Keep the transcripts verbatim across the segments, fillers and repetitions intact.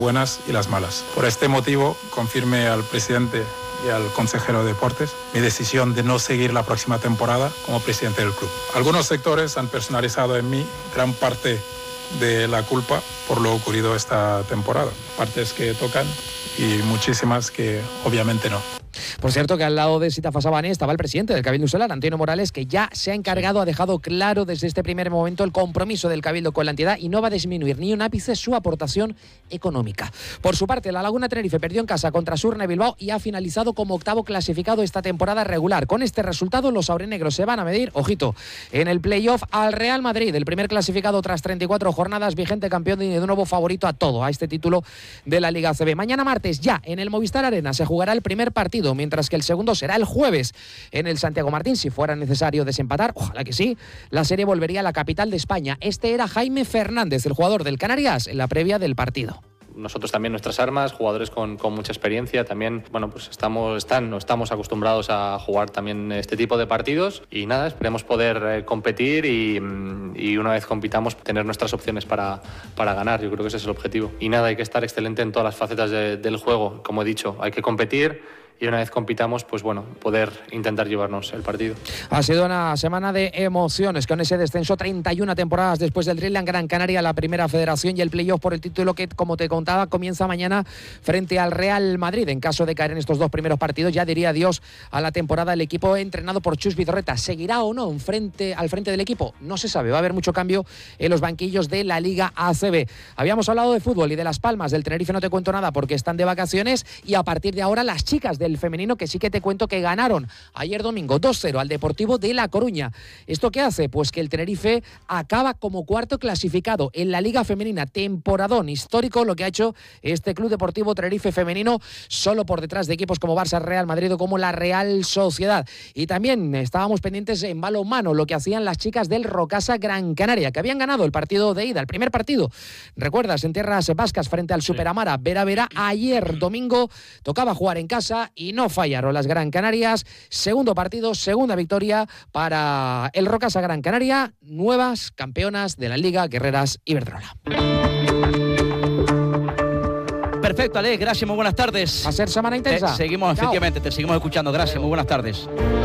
buenas y las malas. Por este motivo, confirmé al presidente y al consejero de deportes mi decisión de no seguir la próxima temporada como presidente del club. Algunos sectores han personalizado en mí gran parte de la culpa por lo ocurrido esta temporada. Partes que tocan y muchísimas que obviamente no. Por cierto, que al lado de Sita Sabané estaba el presidente del Cabildo Insular, Antonio Morales, que ya se ha encargado, ha dejado claro desde este primer momento el compromiso del Cabildo con la entidad y no va a disminuir ni un ápice su aportación económica. Por su parte, la Laguna Tenerife perdió en casa contra Surne Bilbao y ha finalizado como octavo clasificado esta temporada regular. Con este resultado, los aurinegros se van a medir, ojito, en el playoff al Real Madrid, el primer clasificado tras treinta y cuatro jornadas, vigente campeón y de nuevo favorito a todo, a este título de la Liga A C B. Mañana martes, ya en el Movistar Arena, se jugará el primer partido, mientras que el segundo será el jueves en el Santiago Martín. Si fuera necesario desempatar, ojalá que sí, la serie volvería a la capital de España. Este era Jaime Fernández, el jugador del Canarias, en la previa del partido. Nosotros también nuestras armas, jugadores con, con mucha experiencia, también, bueno, pues estamos, están, no estamos acostumbrados a jugar también este tipo de partidos y nada, esperemos poder eh, competir y, y una vez compitamos tener nuestras opciones para, para ganar. Yo creo que ese es el objetivo. Y nada, hay que estar excelente en todas las facetas de, del juego. Como he dicho, hay que competir y una vez compitamos, pues bueno, poder intentar llevarnos el partido. Ha sido una semana de emociones con ese descenso, treinta y una temporadas después del Dreamland Gran Canaria, la primera federación y el playoff por el título que, como te contaba, comienza mañana frente al Real Madrid. En caso de caer en estos dos primeros partidos, ya diría adiós a la temporada el equipo entrenado por Chus Vidorreta. ¿Seguirá o no en frente, al frente del equipo? No se sabe, va a haber mucho cambio en los banquillos de la Liga A C B. Habíamos hablado de fútbol y de Las Palmas, del Tenerife no te cuento nada porque están de vacaciones, y a partir de ahora las chicas del femenino, que sí que te cuento que ganaron ayer domingo dos cero al Deportivo de La Coruña. ¿Esto qué hace? Pues que el Tenerife acaba como cuarto clasificado en la Liga Femenina. Temporadón histórico lo que ha hecho este Club Deportivo Tenerife femenino, solo por detrás de equipos como Barça, Real Madrid o como la Real Sociedad. Y también estábamos pendientes en balonmano, lo que hacían las chicas del Rocasa Gran Canaria, que habían ganado el partido de ida, el primer partido, recuerdas, en tierras vascas frente al Superamara Vera Vera. Ayer domingo tocaba jugar en casa y no fallaron las Gran Canarias. Segundo partido, segunda victoria para el Rocasa Gran Canaria, nuevas campeonas de la Liga Guerreras Iberdrola. Perfecto, Alex, gracias, muy buenas tardes. Va a ser semana intensa. Te seguimos, Chao. efectivamente, te seguimos escuchando. Gracias, muy buenas tardes.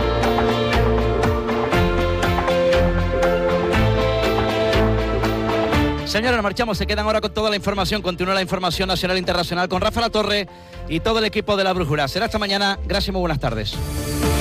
Señores, nos marchamos, se quedan ahora con toda la información. Continúa la información nacional e internacional con Rafa La Torre y todo el equipo de La Brújula. Será hasta mañana. Gracias, muy buenas tardes.